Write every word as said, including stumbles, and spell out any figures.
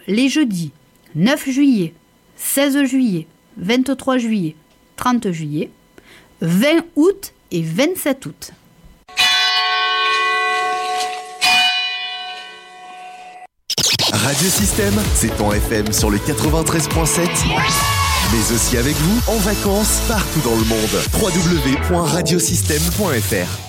les jeudis neuf juillet, seize juillet, vingt-trois juillet, trente juillet, vingt août et vingt-sept août. Radio Système, c'est ton F M sur le quatre-vingt-treize virgule sept, mais aussi avec vous en vacances partout dans le monde. w w w point radiosystème point f r